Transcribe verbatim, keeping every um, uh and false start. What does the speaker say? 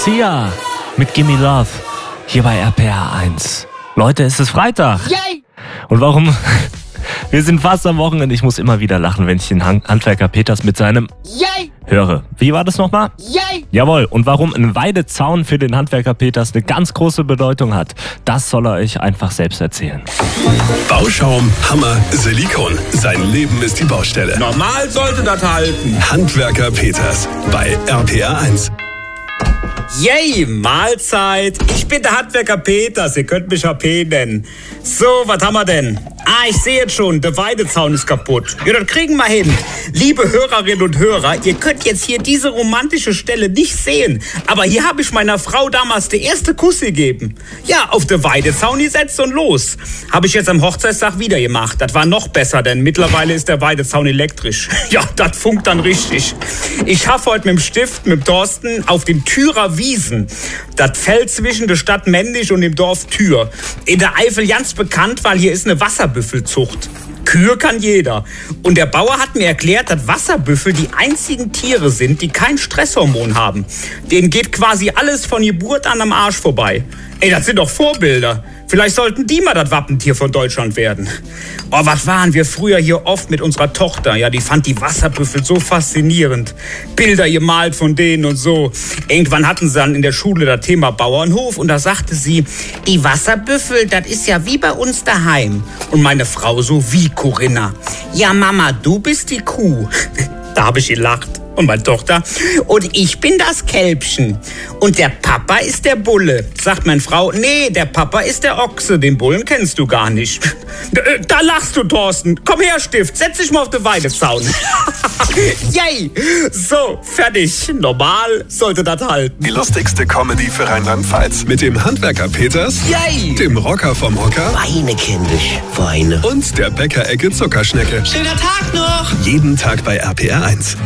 Sia mit Gimme Love hier bei R P R eins. Leute, es ist Freitag. Yay! Und warum? Wir sind fast am Wochenende. Ich muss immer wieder lachen, wenn ich den Handwerker Peters mit seinem Yay! höre. Wie war das nochmal? Yay! Jawohl. Und warum ein Weidezaun für den Handwerker Peters eine ganz große Bedeutung hat, das soll er euch einfach selbst erzählen. Bauschaum, Hammer, Silikon. Sein Leben ist die Baustelle. Normal sollte das halten. Handwerker Peters bei R P R eins. Yay, Mahlzeit. Ich bin der Handwerker Peters, ihr könnt mich H P nennen. So, was haben wir denn? Ah, ich sehe jetzt schon, der Weidezaun ist kaputt. Ja, das kriegen wir hin. Liebe Hörerinnen und Hörer, ihr könnt jetzt hier diese romantische Stelle nicht sehen. Aber hier habe ich meiner Frau damals den ersten Kuss gegeben. Ja, auf den Weidezaun gesetzt und los. Habe ich jetzt am Hochzeitstag wieder gemacht. Das war noch besser, denn mittlerweile ist der Weidezaun elektrisch. Ja, das funkt dann richtig. Ich schaffe heute mit dem Stift, mit dem Thorsten, auf den Thürer Wiesen. Das fällt zwischen der Stadt Mendig und dem Dorf Thür. In der Eifel ganz bekannt, weil hier ist eine Wasserbüffelzucht. Kühe kann jeder. Und der Bauer hat mir erklärt, dass Wasserbüffel die einzigen Tiere sind, die kein Stresshormon haben. Denen geht quasi alles von Geburt an am Arsch vorbei. Ey, das sind doch Vorbilder. Vielleicht sollten die mal das Wappentier von Deutschland werden. Oh, was waren wir früher hier oft mit unserer Tochter? Ja, die fand die Wasserbüffel so faszinierend. Bilder gemalt von denen und so. Irgendwann hatten sie dann in der Schule das Thema Bauernhof und da sagte sie, die Wasserbüffel, das ist ja wie bei uns daheim. Und meine Frau so, wie Corinna? Ja, Mama, du bist die Kuh. Da habe ich gelacht. Und meine Tochter, und ich bin das Kälbchen. Und der Papa ist der Bulle. Sagt meine Frau, nee, der Papa ist der Ochse. Den Bullen kennst du gar nicht. Da lachst du, Thorsten. Komm her, Stift, setz dich mal auf den Weidezaun. Yay! So, fertig. Normal sollte das halten. Die lustigste Comedy für Rheinland-Pfalz. Mit dem Handwerker Peters, Yay! dem Rocker vom Hocker Weine, kindisch, Weine. und der Bäckerecke Zuckerschnecke. Schöner Tag noch! Jeden Tag bei R P R eins.